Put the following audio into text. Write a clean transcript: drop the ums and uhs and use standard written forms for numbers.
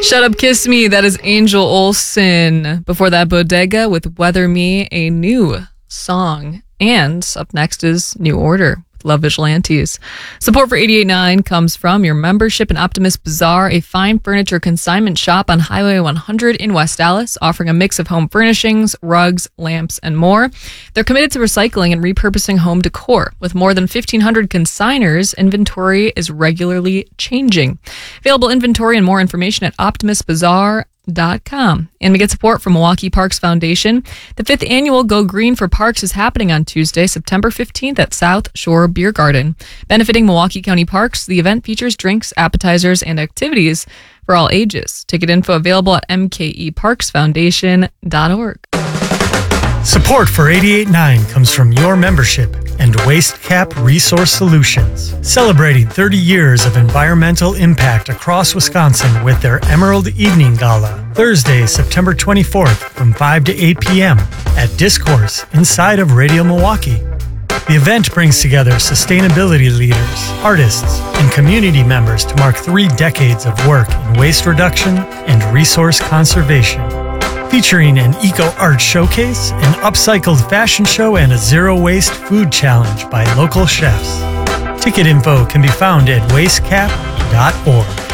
Shut Up Kiss Me, that is Angel Olsen. Before that, Bodega with Weather Me, a new song. And up next is New Order with Love Vigilantes. Support for 88.9 comes from your membership in Optimist Bazaar, a fine furniture consignment shop on Highway 100 in West Dallas, offering a mix of home furnishings, rugs, lamps, and more. They're committed to recycling and repurposing home decor. With more than 1,500 consigners, inventory is regularly changing. Available inventory and more information at optimistbazaar.com. And we get support from Milwaukee Parks Foundation. The 5th annual Go Green for Parks is happening on Tuesday, September 15th at South Shore Beer Garden. Benefiting Milwaukee County Parks, the event features drinks, appetizers, and activities for all ages. Ticket info available at mkeparksfoundation.org. Support for 88.9 comes from your membership and WasteCap Resource Solutions, celebrating 30 years of environmental impact across Wisconsin with their Emerald Evening Gala, Thursday, September 24th from 5 to 8 p.m. at Discourse inside of Radio Milwaukee. The event brings together sustainability leaders, artists, and community members to mark 3 decades of work in waste reduction and resource conservation. Featuring an eco-art showcase, an upcycled fashion show, and a zero-waste food challenge by local chefs. Ticket info can be found at wastecap.org.